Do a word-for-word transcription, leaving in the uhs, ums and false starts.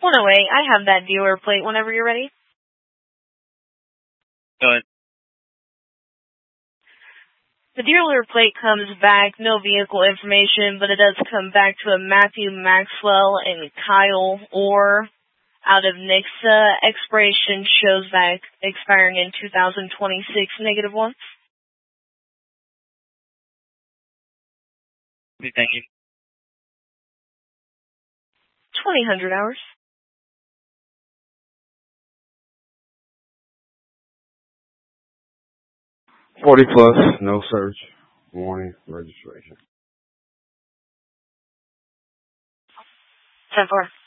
one oh eight, I have that dealer plate whenever you're ready. Go ahead. The dealer plate comes back, no vehicle information, but it does come back to a Matthew Maxwell and Kyle Orr out of Nixa. Expiration shows back expiring in two thousand twenty-six, negative one. Thank you. twenty hundred hours. forty plus, no search, warning, registration. ten four.